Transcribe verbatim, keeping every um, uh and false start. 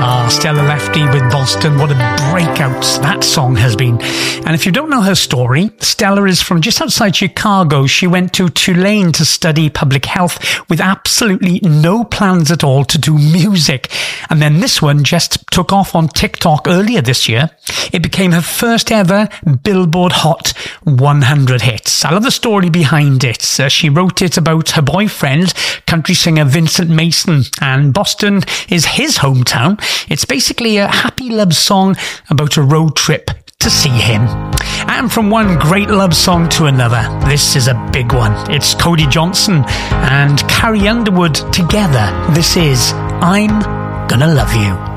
Ah, Stella Lefty with Boston. What a breakout that song has been. And if you don't know her story, Stella is from just outside Chicago. She went to Tulane to study public health with absolutely no plans at all to do music. And then this one just took off on TikTok earlier this year. It became her first ever Billboard Hot one hundred hits. I love the story behind it. Uh, she wrote it about her boyfriend, country singer Vincent Mason, and Boston is his hometown. It's basically a happy love song about a road trip to see him. And from one great love song to another, this is a big one. It's Cody Johnson and Carrie Underwood together. This is I'm Gonna Love You.